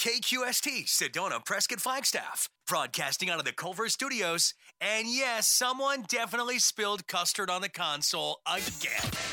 KQST, Sedona, Prescott, Flagstaff. Broadcasting out of the Culver Studios. And yes, someone definitely spilled custard on the console again.